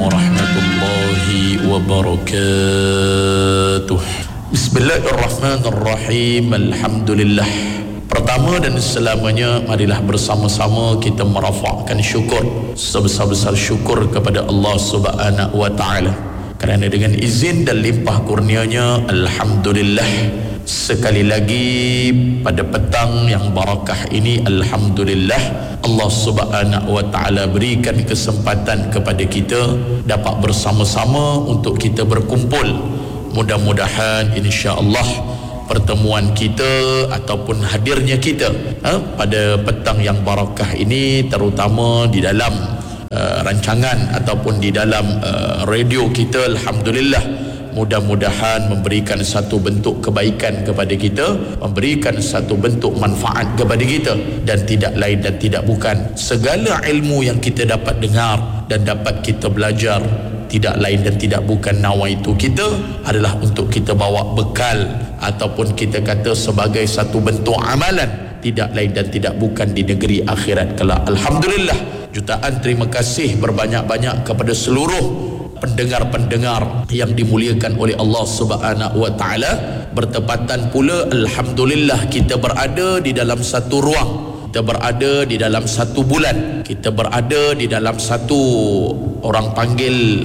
warahmatullahi wabarakatuh. Bismillahirrahmanirrahim. Alhamdulillah. Pertama dan selamanya, marilah bersama-sama kita merafakkan syukur, sebesar-besar syukur kepada Allah Subhanahu wa taala. Kerana dengan izin dan limpah kurnianya, alhamdulillah, sekali lagi pada petang yang barakah ini, alhamdulillah, Allah Subhanahu wa taala berikan kesempatan kepada kita dapat bersama-sama untuk kita berkumpul. Mudah-mudahan insya-Allah pertemuan kita ataupun hadirnya kita pada petang yang barakah ini, terutama di dalam rancangan ataupun di dalam radio kita, alhamdulillah, mudah-mudahan memberikan satu bentuk kebaikan kepada kita, memberikan satu bentuk manfaat kepada kita, dan tidak lain dan tidak bukan, segala ilmu yang kita dapat dengar dan dapat kita belajar, tidak lain dan tidak bukan nawaitu kita adalah untuk kita bawa bekal ataupun kita kata sebagai satu bentuk amalan, tidak lain dan tidak bukan di negeri akhirat kelak. Alhamdulillah, jutaan terima kasih berbanyak-banyak kepada seluruh pendengar-pendengar yang dimuliakan oleh Allah Subhanahu wa taala. Bertepatan pula, alhamdulillah, kita berada di dalam satu ruang, kita berada di dalam satu bulan, kita berada di dalam satu, orang panggil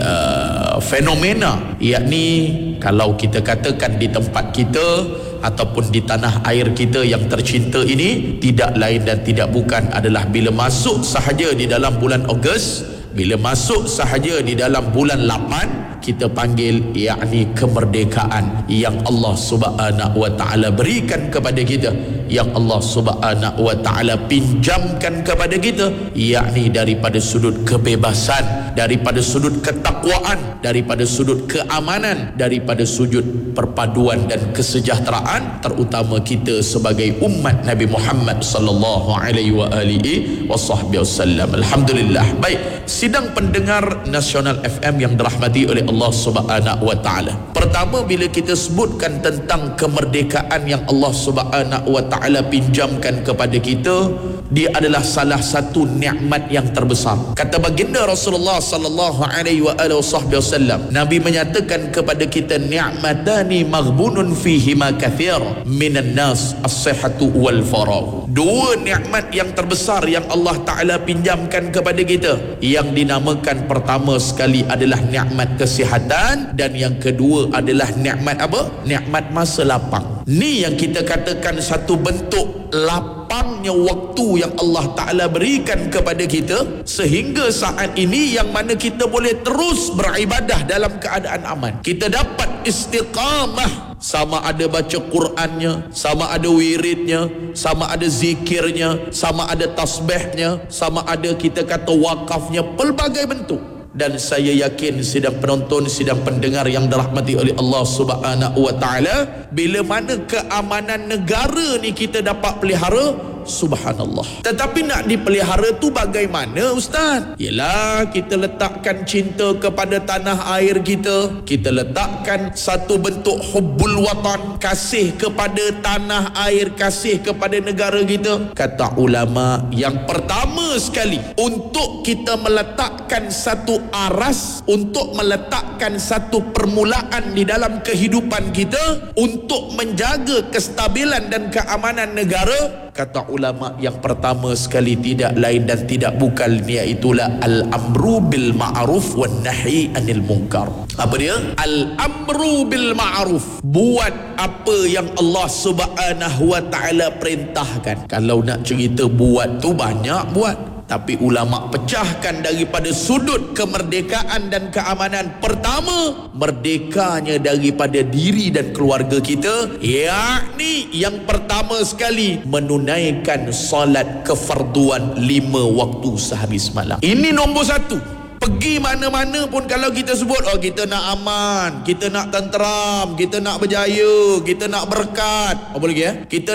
fenomena, yakni kalau kita katakan di tempat kita ataupun di tanah air kita yang tercinta ini, tidak lain dan tidak bukan adalah bila masuk sahaja di dalam bulan Ogos, bila masuk sahaja di dalam bulan 8, kita panggil yakni kemerdekaan yang Allah Subhanahu wa taala berikan kepada kita, yang Allah Subhanahu wa taala pinjamkan kepada kita, yakni daripada sudut kebebasan, daripada sudut ketakwaan, daripada sudut keamanan, daripada sudut perpaduan dan kesejahteraan, terutama kita sebagai umat Nabi Muhammad sallallahu alaihi wa alihi wasallam. Alhamdulillah. Baik, sidang pendengar Nasional FM yang dirahmati oleh Allah Subhanahu wa taala. Pertama, bila kita sebutkan tentang kemerdekaan yang Allah Subhanahu wa taala pinjamkan kepada kita, dia adalah salah satu nikmat yang terbesar. Kata baginda Rasulullah sallallahu alaihi wasallam, Nabi menyatakan kepada kita, ni'matani maghbunun fihima kathir minan nas, as-sihhatu wal faragh. Dua nikmat yang terbesar yang Allah taala pinjamkan kepada kita, yang dinamakan pertama sekali adalah nikmat kesihatan, dan yang kedua adalah nikmat apa? Nikmat masa lapang. Ni yang kita katakan satu bentuk lapangnya waktu yang Allah Ta'ala berikan kepada kita, sehingga saat ini yang mana kita boleh terus beribadah dalam keadaan aman. Kita dapat istiqamah, sama ada baca Qurannya, sama ada wiridnya, sama ada zikirnya, sama ada tasbihnya, sama ada kita kata wakafnya, pelbagai bentuk. Dan saya yakin sidang penonton, sidang pendengar yang dirahmati oleh Allah Subhanahu wa taala, bila mana keamanan negara ni kita dapat pelihara, subhanallah. Tetapi nak dipelihara tu bagaimana, Ustaz? Yalah, kita letakkan cinta kepada tanah air kita, kita letakkan satu bentuk hubbul watan, kasih kepada tanah air, kasih kepada negara kita. Kata ulama, yang pertama sekali untuk kita meletakkan satu aras, untuk meletakkan satu permulaan di dalam kehidupan kita untuk menjaga kestabilan dan keamanan negara, kata ulama, yang pertama sekali tidak lain dan tidak bukan, iaitulah al-amru bil ma'ruf wan nahi anil munkar. Apa dia? Al-amru bil ma'ruf, buat apa yang Allah Subhanahu wa taala perintahkan. Kalau nak cerita buat tu banyak buat, tapi ulama pecahkan daripada sudut kemerdekaan dan keamanan. Pertama, merdekanya daripada diri dan keluarga kita, yakni yang pertama sekali menunaikan solat kefarduan 5 waktu sehari semalam. Ini nombor satu. Pergi mana-mana pun kalau kita sebut, oh kita nak aman, kita nak tenteram, kita nak berjaya, kita nak berkat, apa lagi ya? Kita nak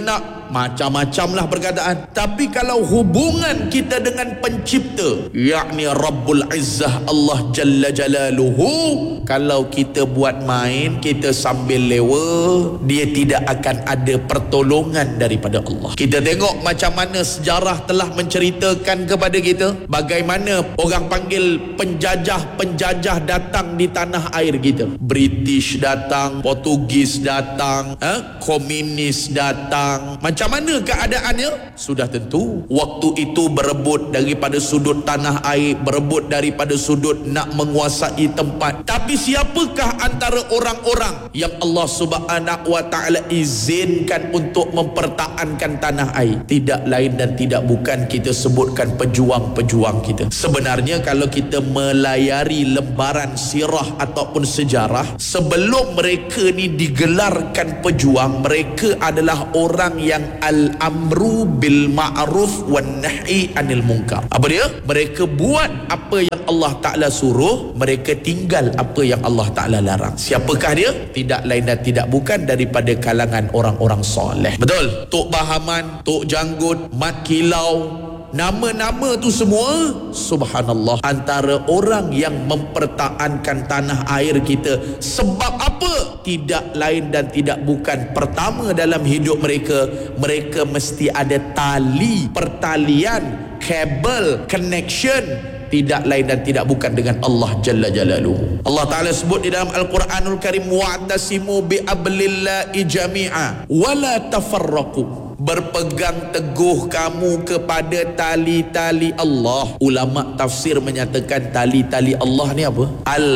macam-macam lah perkataan. Tapi kalau hubungan kita dengan pencipta, yakni Rabbul Izzah Allah Jalla Jalaluhu, kalau kita buat main, kita sambil lewa, dia tidak akan ada pertolongan daripada Allah. Kita tengok macam mana sejarah telah menceritakan kepada kita bagaimana orang panggil penjajah datang di tanah air kita. British datang, Portugis datang, komunis datang. Macam mana keadaannya? Sudah tentu waktu itu berebut daripada sudut tanah air, berebut daripada sudut nak menguasai tempat. Tapi siapakah antara orang-orang yang Allah Subhanahu wa taala izinkan untuk mempertahankan tanah air? Tidak lain dan tidak bukan kita sebutkan pejuang-pejuang kita. Sebenarnya kalau kita melayari lembaran sirah ataupun sejarah, sebelum mereka ni digelarkan pejuang, mereka adalah orang yang al-amru bil ma'ruf wan nahi anil munkar. Apa dia? Mereka buat apa yang Allah Ta'ala suruh, mereka tinggal apa yang Allah Ta'ala larang. Siapakah dia? Tidak lain dan tidak bukan daripada kalangan orang-orang soleh. Betul? Tok Bahaman, Tok Janggut, Mat Kilau, nama-nama tu semua, subhanallah, antara orang yang mempertahankan tanah air kita. Sebab apa? Tidak lain dan tidak bukan, pertama dalam hidup mereka, mereka mesti ada tali pertalian, kabel, connection, tidak lain dan tidak bukan dengan Allah Jalla Jalaluhu. Allah Ta'ala sebut di dalam Al-Quranul Karim, wa'tasimu bi'ablillahi jami'a wala tafarraqu. Berpegang teguh kamu kepada tali-tali Allah. Ulama tafsir menyatakan tali-tali Allah ni apa?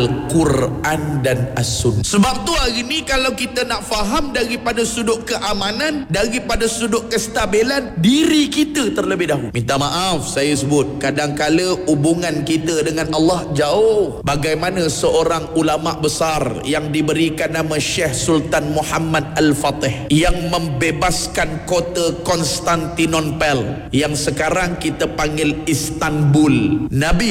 Al-Quran dan As-Sunnah. Sebab tu hari ni kalau kita nak faham daripada sudut keamanan, daripada sudut kestabilan diri kita terlebih dahulu. Minta maaf saya sebut, kadang-kala hubungan kita dengan Allah jauh. Bagaimana seorang ulama besar yang diberikan nama Syekh Sultan Muhammad Al-Fatih, yang membebaskan kota Konstantinopel yang sekarang kita panggil Istanbul. Nabi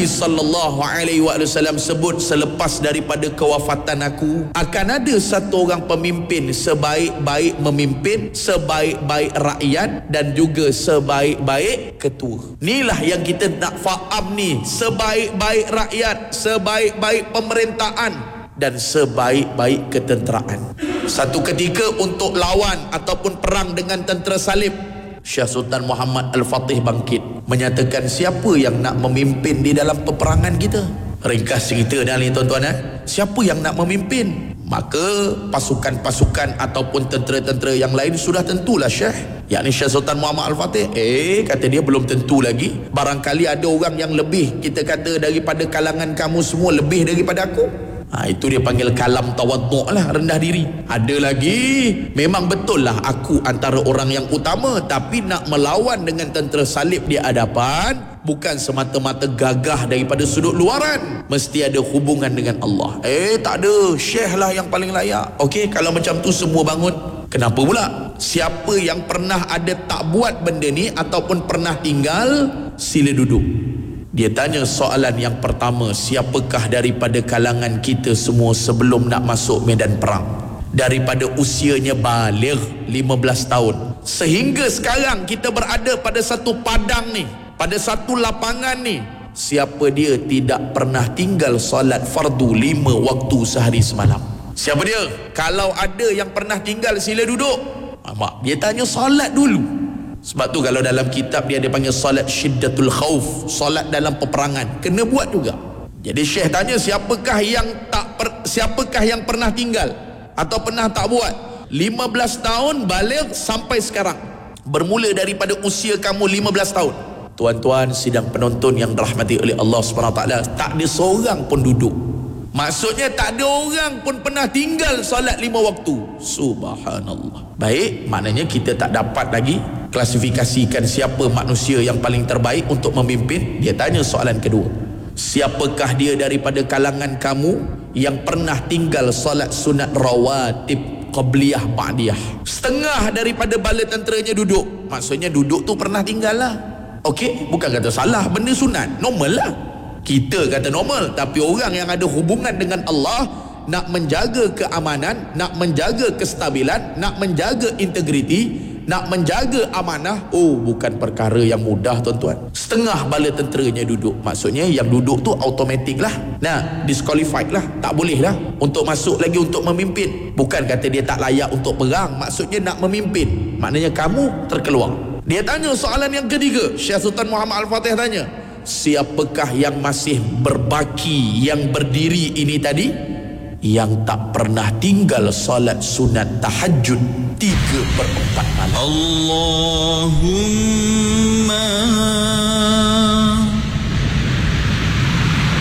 SAW sebut, selepas daripada kewafatan aku akan ada satu orang pemimpin, sebaik-baik memimpin, sebaik-baik rakyat dan juga sebaik-baik ketua. Inilah yang kita nak faham ni, sebaik-baik rakyat, sebaik-baik pemerintahan dan sebaik-baik ketenteraan. Satu ketika untuk lawan ataupun perang dengan tentera salib, Syekh Sultan Muhammad Al-Fatih bangkit menyatakan, siapa yang nak memimpin di dalam peperangan kita? Ringkas cerita dah ni tuan-tuan, siapa yang nak memimpin? Maka pasukan-pasukan ataupun tentera-tentera yang lain sudah tentulah Syekh, yakni Syekh Sultan Muhammad Al-Fatih. Kata dia, belum tentu lagi. Barangkali ada orang yang lebih, kita kata daripada kalangan kamu semua, lebih daripada aku. Itu dia panggil kalam tawaddu' lah, rendah diri. Ada lagi, memang betul lah aku antara orang yang utama, tapi nak melawan dengan tentera salib di hadapan bukan semata-mata gagah daripada sudut luaran, mesti ada hubungan dengan Allah. Tak ada, Syekh lah yang paling layak. Okey, kalau macam tu semua bangun. Kenapa pula? Siapa yang pernah ada tak buat benda ni ataupun pernah tinggal, sila duduk. Dia tanya soalan yang pertama, siapakah daripada kalangan kita semua sebelum nak masuk medan perang, daripada usianya baligh 15 tahun sehingga sekarang kita berada pada satu padang ni, pada satu lapangan ni, siapa dia tidak pernah tinggal solat fardu 5 waktu sehari semalam? Siapa dia? Kalau ada yang pernah tinggal, sila duduk. Dia tanya solat dulu. Sebab tu kalau dalam kitab dia panggil solat syiddatul khauf, solat dalam peperangan, kena buat juga. Jadi Syekh tanya, siapakah yang pernah tinggal atau pernah tak buat 15 tahun baligh sampai sekarang, bermula daripada usia kamu 15 tahun. Tuan-tuan sidang penonton yang dirahmati oleh Allah SWT, tak ada seorang pun duduk. Maksudnya tak ada orang pun pernah tinggal solat 5 waktu. Subhanallah. Baik, maknanya kita tak dapat lagi klasifikasikan siapa manusia yang paling terbaik untuk memimpin. Dia tanya soalan kedua, siapakah dia daripada kalangan kamu yang pernah tinggal solat sunat rawatib qabliyah ba'diyah? Setengah daripada bala tenteranya duduk. Maksudnya duduk tu pernah tinggal lah. Okey, bukan kata salah, benda sunat, normal lah. Kita kata normal, tapi orang yang ada hubungan dengan Allah, nak menjaga keamanan, nak menjaga kestabilan, nak menjaga integriti, Nak menjaga amanah, bukan perkara yang mudah tuan-tuan. Setengah bala tenteranya duduk. Maksudnya yang duduk tu automatik lah. Nah, disqualified lah. Tak boleh lah untuk masuk lagi untuk memimpin. Bukan kata dia tak layak untuk perang. Maksudnya nak memimpin. Maknanya kamu terkeluar. Dia tanya soalan yang ketiga. Syekh Sultan Muhammad Al-Fatih tanya, siapakah yang masih berbaki, yang berdiri ini tadi, yang tak pernah tinggal salat sunat tahajud 3/4 malam? Allahumma